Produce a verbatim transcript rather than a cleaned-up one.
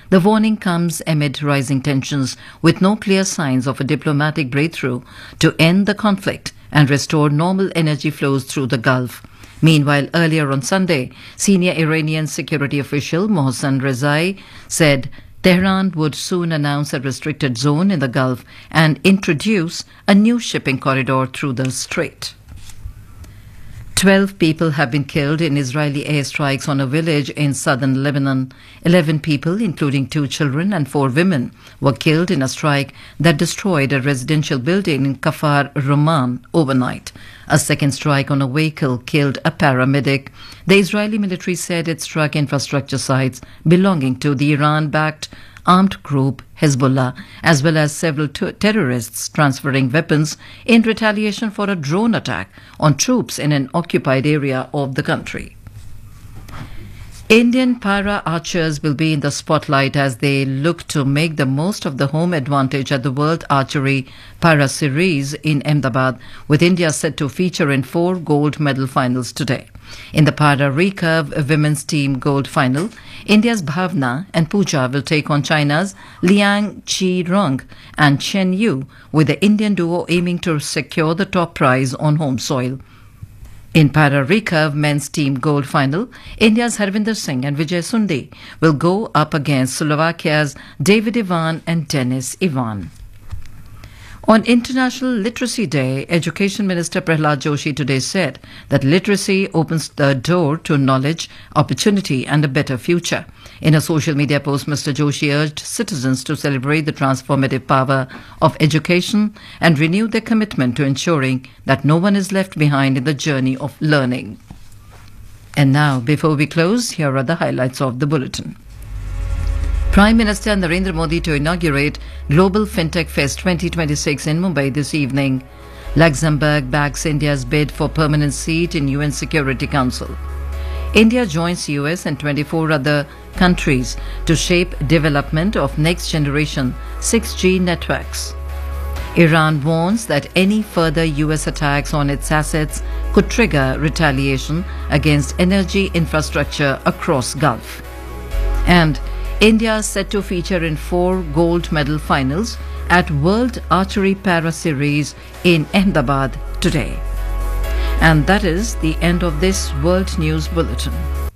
The warning comes amid rising tensions, with no clear signs of a diplomatic breakthrough to end the conflict and restore normal energy flows through the Gulf. Meanwhile, earlier on Sunday, senior Iranian security official Mohsen Rezai said Tehran would soon announce a restricted zone in the Gulf and introduce a new shipping corridor through the strait. Twelve people have been killed in Israeli airstrikes on a village in southern Lebanon. Eleven people, including two children and four women, were killed in a strike that destroyed a residential building in Kafar Roman overnight. A second strike on a vehicle killed a paramedic. The Israeli military said it struck infrastructure sites belonging to the Iran-backed armed group Hezbollah, as well as several t- terrorists transferring weapons in retaliation for a drone attack on troops in an occupied area of the country. Indian para archers will be in the spotlight as they look to make the most of the home advantage at the World Archery Para Series in Ahmedabad, with India set to feature in four gold medal finals today. In the para recurve women's team gold final, India's Bhavna and Pooja will take on China's Liang Qi-rong and Chen Yu, with the Indian duo aiming to secure the top prize on home soil. In para recurve men's team gold final, India's Harvinder Singh and Vijay Sunde will go up against Slovakia's David Ivan and Denis Ivan. On International Literacy Day, Education Minister Prahlad Joshi today said that literacy opens the door to knowledge, opportunity and a better future. In a social media post, Mister Joshi urged citizens to celebrate the transformative power of education and renew their commitment to ensuring that no one is left behind in the journey of learning. And now, before we close, here are the highlights of the bulletin. Prime Minister Narendra Modi to inaugurate Global FinTech Fest twenty twenty-six in Mumbai this evening. Luxembourg backs India's bid for permanent seat in U N Security Council. India joins U S and twenty-four other countries to shape development of next-generation six G networks. Iran warns that any further U S attacks on its assets could trigger retaliation against energy infrastructure across Gulf. And India is set to feature in four gold medal finals at World Archery Para Series in Ahmedabad today. And that is the end of this World News Bulletin.